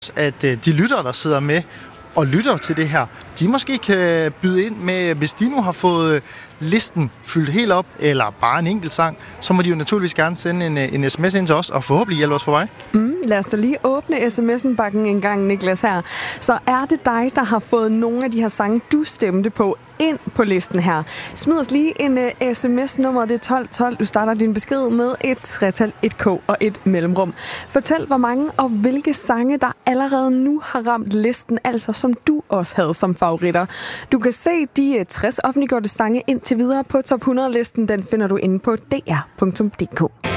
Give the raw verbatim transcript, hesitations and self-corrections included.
at de lyttere, der sidder med og lytter til det her, de måske kan byde ind med, hvis de nu har fået listen fyldt helt op, eller bare en enkelt sang, så må de jo naturligvis gerne sende en, en sms ind til os, og forhåbentlig hjælpe os på vej. Mm, lad os da lige åbne sms'en bakken en gang, Niklas, her. Så er det dig, der har fået nogle af de her sange, du stemte på, ind på listen her. Smid os lige en uh, sms-nummer, det er tolv tolv. Du starter din besked med et tretal, et k og et mellemrum. Fortæl, hvor mange og hvilke sange, der allerede nu har ramt listen, altså som du også havde som favoritter. Du kan se de uh, tres offentliggjorte sange indtil videre på top hundrede-listen. Den finder du inde på d r punktum d k.